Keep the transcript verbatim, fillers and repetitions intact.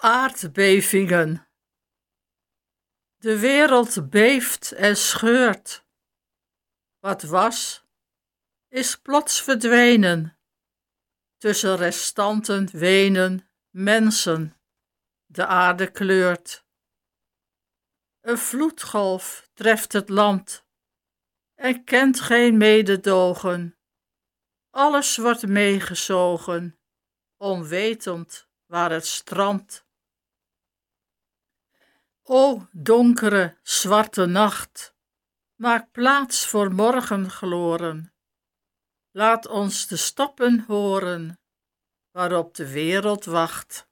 Aardbevingen. De wereld beeft en scheurt. Wat was, is plots verdwenen. Tussen restanten wenen mensen. De aarde kleurt. Een vloedgolf treft het land en kent geen mededogen. Alles wordt meegezogen, onwetend waar het strandt. O donkere, zwarte nacht, maak plaats voor morgengloren. Laat ons de stappen horen, waarop de wereld wacht.